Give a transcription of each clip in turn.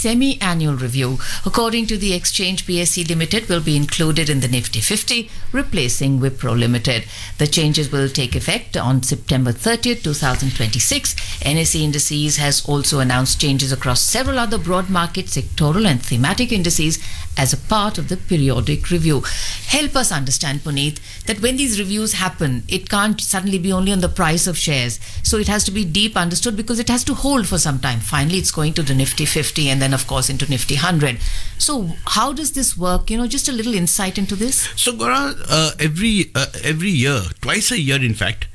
semi-annual review. According to the exchange, BSE Limited will be included in the Nifty 50, replacing Wipro Limited. The changes will take effect on September 30th, 2026. NSE Indices has also announced changes across several other broad market, sectoral and thematic indices as a part of the periodic review. Help us understand, Puneet, that when these reviews happen, it can't suddenly be only on the price of shares. So it has to be deep understood because it has to hold for some time. Finally, it's going to the Nifty 50 and then, of course, into Nifty 100. So how does this work? Just a little insight into this. So, Gaura, every year, twice a year, in fact,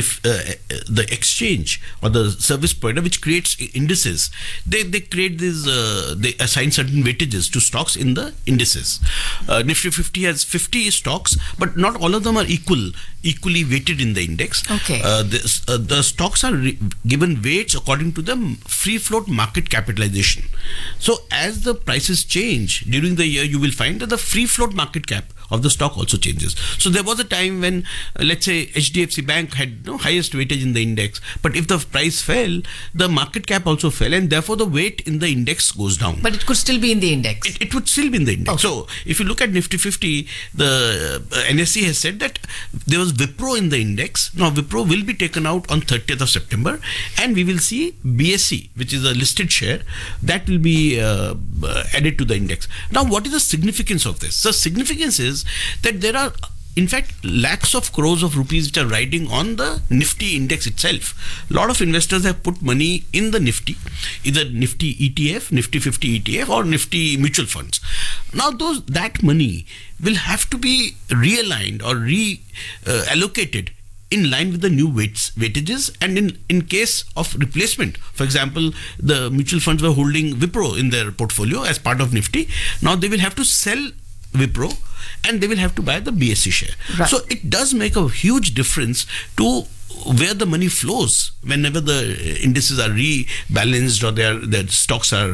the exchange or the service provider which creates indices, they create these, they assign certain weightages to stocks in the indices. Nifty 50 has 50 stocks, but not all of them are equally weighted in the index. Okay. The stocks are given weights according to the free float market capitalization. So as the prices change during the year, you will find that the free float market cap of the stock also changes. So there was a time when, let's say, HDFC Bank had highest weightage in the index, but if the price fell, the market cap also fell, and therefore the weight in the index goes down. But it could still be in the index. It would still be in the index. Okay. So if you look at Nifty 50, the NSE has said that there was Wipro in the index. Now Wipro will be taken out on 30th of September, and we will see BSE, which is a listed share, that will be added to the index. Now, what is the significance of this? The significance is that there are, in fact, lakhs of crores of rupees which are riding on the Nifty index itself. A lot of investors have put money in the Nifty, either Nifty ETF, Nifty 50 ETF, or Nifty mutual funds. Now, that money will have to be realigned or reallocated in line with the new weightages, and in case of replacement. For example, the mutual funds were holding Wipro in their portfolio as part of Nifty. Now they will have to sell Wipro and they will have to buy the BSE share. Right. So it does make a huge difference to where the money flows whenever the indices are rebalanced or their stocks are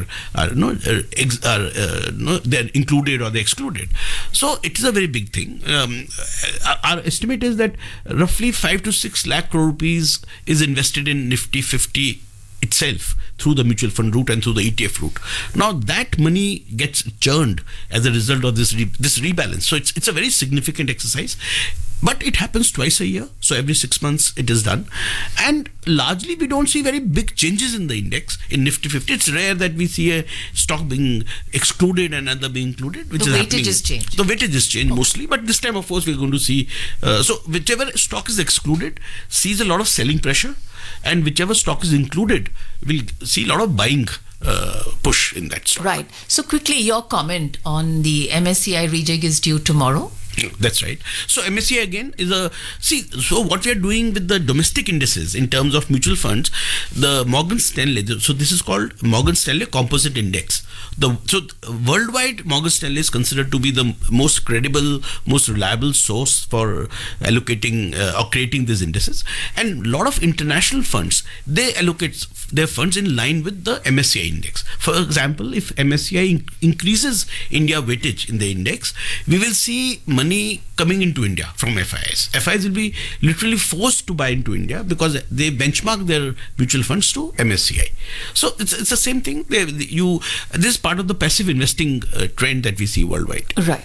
they're included or they're excluded. So it is a very big thing. Our estimate is that roughly 5 to 6 lakh crore rupees is invested in Nifty 50 itself through the mutual fund route and through the ETF route. Now that money gets churned as a result of this rebalance. So it's a very significant exercise. But it happens twice a year, so every 6 months it is done. And largely we don't see very big changes in the index. In Nifty 50, it's rare that we see a stock being excluded and another being included. The weightage is changed. The weightage is changed mostly, but this time, of course, we're going to see, so whichever stock is excluded sees a lot of selling pressure, and whichever stock is included will see a lot of buying push in that stock. Right. So quickly, your comment on the MSCI rejig is due tomorrow. That's right. So MSCI again is so what we are doing with the domestic indices in terms of mutual funds, the Morgan Stanley, so this is called Morgan Stanley Composite Index. So worldwide, Morgan Stanley is considered to be the most credible, most reliable source for allocating or creating these indices. And a lot of international funds, they allocate their funds in line with the MSCI index. For example, if MSCI increases India weightage in the index, we will see money coming into India from FIs. FIs will be literally forced to buy into India because they benchmark their mutual funds to MSCI. So it's the same thing. This is part of the passive investing trend that we see worldwide. Right.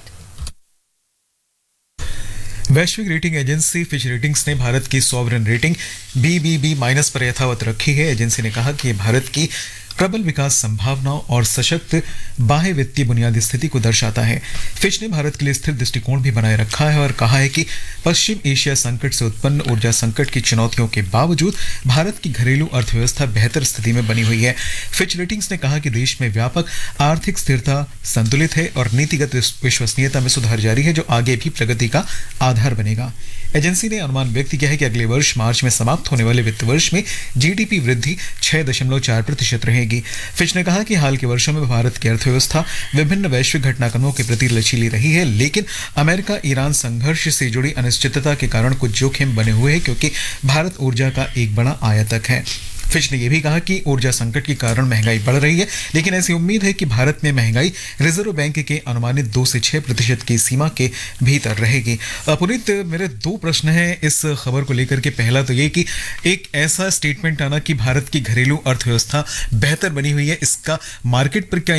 वैश्विक rating agency Fitch ratings ने भारत की sovereign rating BBB- पर यथावत रखी है। Agency ने कहा कि भारत की प्रबल विकास संभावनाओं और सशक्त बाह्य वित्तीय बुनियादी स्थिति को दर्शाता है। फिच ने भारत के लिए स्थिर दृष्टिकोण भी बनाए रखा है और कहा है कि पश्चिम एशिया संकट से उत्पन्न ऊर्जा संकट की चुनौतियों के बावजूद भारत की घरेलू अर्थव्यवस्था बेहतर स्थिति में बनी हुई है। फिच रेटिंग्स ने कहा कि देश में व्यापक आर्थिक स्थिरता संतुलित है और नीतिगत विश्वसनीयता में सुधार जारी है, जो आगे भी प्रगति का आधार बनेगा। एजेंसी ने अनुमान व्यक्त किया है कि अगले वर्ष मार्च में समाप्त होने वाले वित्त वर्ष में जीडीपी वृद्धि 6.4% रहेगी। फिच ने कहा कि हाल के वर्षों में भारत की अर्थव्यवस्था विभिन्न वैश्विक घटनाक्रमों के प्रति लचीली रही है, लेकिन अमेरिका ईरान संघर्ष से जुड़ी अनिश्चितता के कारण कुछ जोखिम बने हुए हैं क्योंकि भारत ऊर्जा का एक बड़ा आयातक है। फिच ने यह भी कहा कि ऊर्जा संकट के कारण महंगाई बढ़ रही है, लेकिन ऐसी उम्मीद है कि भारत में महंगाई रिजर्व बैंक के अनुमानित 2 से 6% की सीमा के भीतर रहेगी। पुनीत, मेरे 2 प्रश्न हैं इस खबर को लेकर के। पहला तो ये कि एक ऐसा स्टेटमेंट आना कि भारत की घरेलू अर्थव्यवस्था बेहतर बनी हुई है, इसका मार्केट पर क्या